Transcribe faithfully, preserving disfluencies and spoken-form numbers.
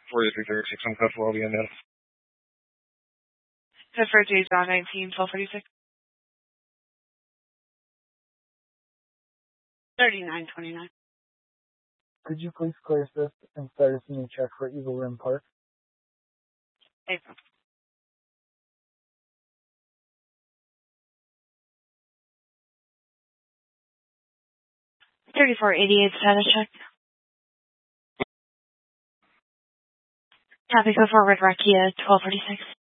forty-three thirty-six, I'm comfortable. I'll be in there. The for J John nineteen, twelve forty-six. thirty-nine twenty-nine. Could you please clear this and start a new check for Eagle Rim Park? April. thirty-four eighty-eight status check. Copy, go forward, Rakia, twelve forty-six.